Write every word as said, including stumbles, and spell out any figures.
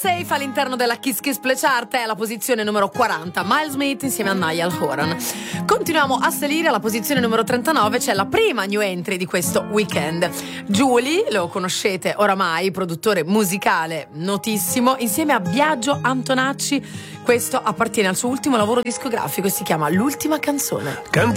Safe all'interno della Kiss Kiss Play Chart, è la posizione numero quaranta, Miles Smith insieme a Niall Horan. Continuiamo a salire, alla posizione numero trentanove c'è la prima new entry di questo weekend. Julie, lo conoscete oramai, produttore musicale notissimo, insieme a Biagio Antonacci. Questo appartiene al suo ultimo lavoro discografico e si chiama L'ultima canzone. Can-